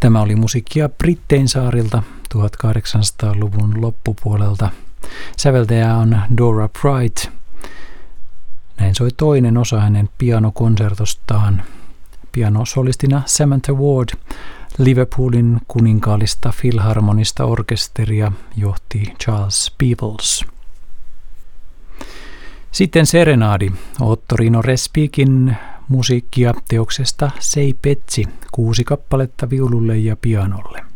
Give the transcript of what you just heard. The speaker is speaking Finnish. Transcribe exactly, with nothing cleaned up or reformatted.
Tämä oli musiikkia Brittein saarilta tuhatkahdeksansataaluvun loppupuolelta. Säveltäjä on Dora Bright. Näin soi toinen osa hänen pianokonsertostaan. Pianosolistina Samantha Ward. Liverpoolin kuninkaallista filharmonista orkesteria johti Charles Peebles. Sitten serenaadi, Ottorino Respighin musiikkia teoksesta Sei Petsi, kuusi kappaletta viululle ja pianolle.